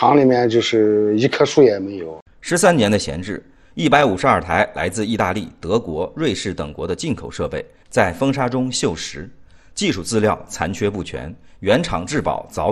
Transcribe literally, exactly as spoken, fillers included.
厂里面就是一棵树也没有。 十三年的闲置，一百五十二台来自意大利、德国、瑞士等国的进口设备在风沙中锈蚀，技术资料残缺不全，原厂质保早